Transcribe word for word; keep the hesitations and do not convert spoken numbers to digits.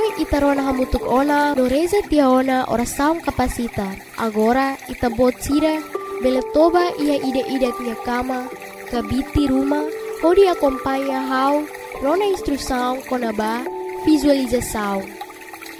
Hoy itarona hamutuk ona, no reza tiaona oração capacita. Agora itabot sira, beletoba ia ida-ida tia cama, kabiti rumah, hodi acompanha hau, rona instrução konaba, visualização.